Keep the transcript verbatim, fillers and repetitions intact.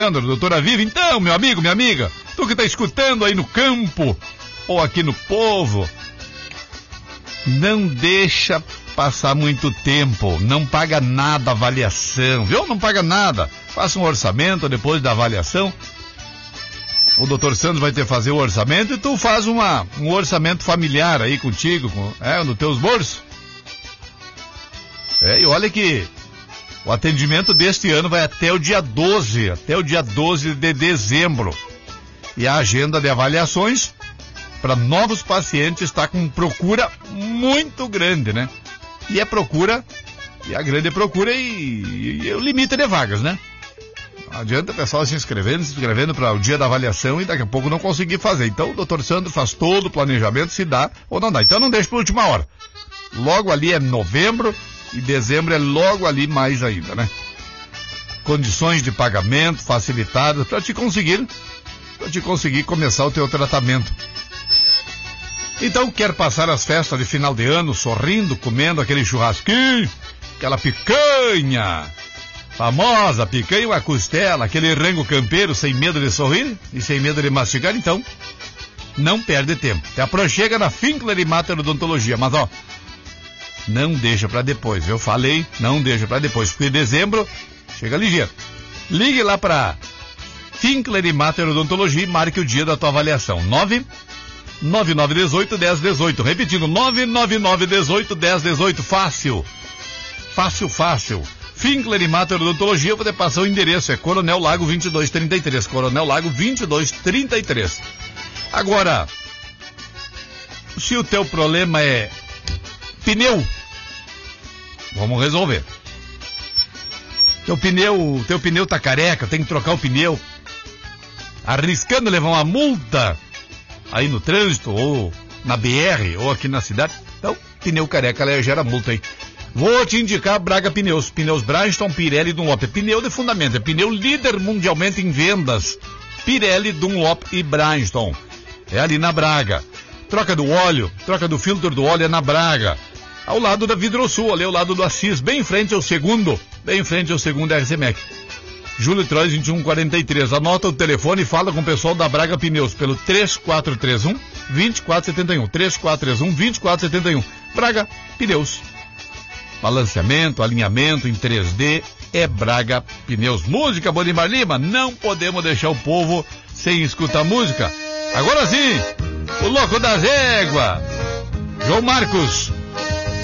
doutora Viva. Então, meu amigo, minha amiga, tu que tá escutando aí no campo ou aqui no Povo, não deixa passar muito tempo, não paga nada a avaliação, viu? Não paga nada. Faça um orçamento depois da avaliação. O doutor Sandro vai ter que fazer o orçamento e tu faz uma, um orçamento familiar aí contigo, com, é, nos teus bolsos. É, e olha que o atendimento deste ano vai até o dia doze, até o dia doze de dezembro. E a agenda de avaliações para novos pacientes está com procura muito grande, né? E a procura, e a grande procura e, e o limite de vagas, né? Não adianta o pessoal se inscrevendo, se inscrevendo para o dia da avaliação e daqui a pouco não conseguir fazer. Então o doutor Sandro faz todo o planejamento, se dá ou não dá. Então não deixe para a última hora. Logo ali é novembro e dezembro é logo ali mais ainda, né? Condições de pagamento facilitadas para te conseguir, para te conseguir começar o teu tratamento. Então quer passar as festas de final de ano sorrindo, comendo aquele churrasquinho, aquela picanha, famosa picanha, uma costela, aquele rango campeiro sem medo de sorrir e sem medo de mastigar, então não perde tempo. Te aproxega na Finkler e Mater Odontologia, mas ó, não deixa para depois. Eu falei, não deixa para depois, porque em dezembro chega ligeiro. Ligue lá para Finkler e Mater Odontologia e marque o dia da tua avaliação. nove nove nove um oito, um zero um oito. Repetindo, nove nove nove um oito, um zero um oito. Fácil. Fácil, fácil. Finkler e Mater Odontologia, eu vou te passar o endereço. É Coronel Lago vinte e dois trinta e três. Coronel Lago vinte e dois trinta e três. Agora, se o teu problema é pneu, vamos resolver. Teu pneu, teu pneu tá careca, tem que trocar o pneu. Arriscando levar uma multa aí no trânsito, ou na B R, ou aqui na cidade. Então, pneu careca gera multa aí. Vou te indicar Braga Pneus. Pneus Bridgestone, Pirelli e Dunlop. É pneu de fundamento, é pneu líder mundialmente em vendas. Pirelli, Dunlop e Bridgestone. É ali na Braga. Troca do óleo, troca do filtro do óleo é na Braga. Ao lado da Vidrosul, ali ao lado do Assis, bem em frente ao segundo, bem em frente ao segundo R C M E C. Júlio Trois vinte e um quarenta e três. Anota o telefone e fala com o pessoal da Braga Pneus pelo três quatro três um, dois quatro sete um. três quatro três um, dois quatro sete um. Braga Pneus. Balanceamento, alinhamento em três D é Braga Pneus. Música, Bonimar Lima, não podemos deixar o povo sem escutar música. Agora sim, o louco das éguas, João Marcos.